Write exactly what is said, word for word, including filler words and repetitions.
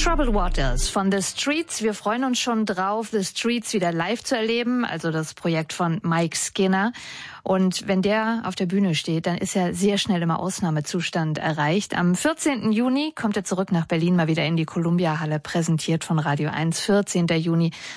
Troubled Waters von The Streets. Wir freuen uns schon drauf, The Streets wieder live zu erleben, also das Projekt von Mike Skinner. Und wenn der auf der Bühne steht, dann ist ja sehr schnell immer Ausnahmezustand erreicht. Am vierzehnten Juni kommt er zurück nach Berlin, mal wieder in die Columbia Halle, präsentiert von Radio eins. vierzehnten Juni